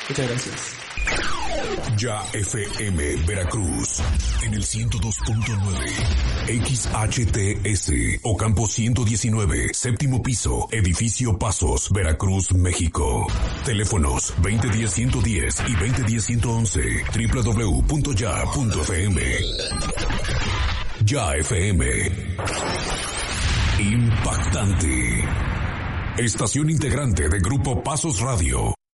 Muchas gracias. Ya FM Veracruz en el 102.9 XHTS Ocampo 119, séptimo piso, edificio Pasos, Veracruz, México. Teléfonos 2010-110 y 2010-111, www.ya.fm. Ya FM. Impactante. Estación integrante de Grupo Pasos Radio.